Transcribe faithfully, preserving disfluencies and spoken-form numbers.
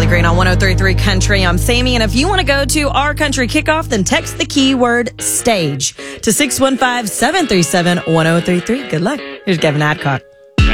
Molly Green on one oh three point three Country. I'm Sammy, and if you want to go to our country kickoff, then text the keyword stage to six one five, seven three seven, one oh three three. Good luck. Here's Kevin Adcock.